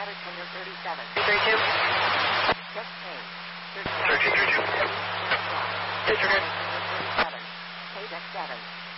status when you're 37. 232. Check A. 1332. Status when you're 37. Pay deck 7.